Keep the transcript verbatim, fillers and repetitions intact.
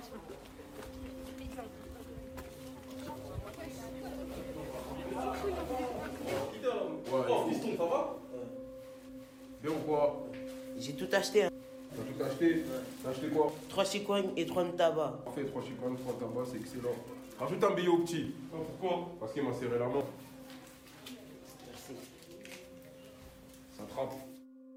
Oh, fiston, ça va? Bien ou quoi? J'ai tout acheté. Hein. T'as tout acheté? Ouais. T'as acheté quoi? Trois chicognes et trois de tabac. Parfait, trois chicognes, trois tabac, c'est excellent. Rajoute un billet au petit. Oh, pourquoi? Parce qu'il m'a serré la main. Merci. Ça trempe.